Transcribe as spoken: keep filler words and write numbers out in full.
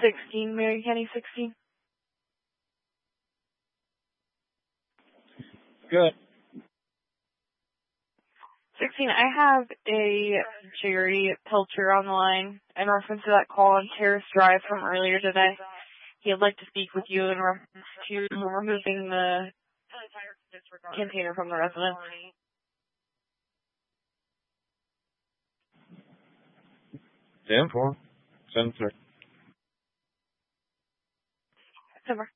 sixteen, Mary Kenny sixteen. Good. sixteen, I have a Jerry Pilcher on the line in reference to that call on Terrace Drive from earlier today. He'd like to speak with you in reference to removing the container from the residence. ten four. seven three. Over.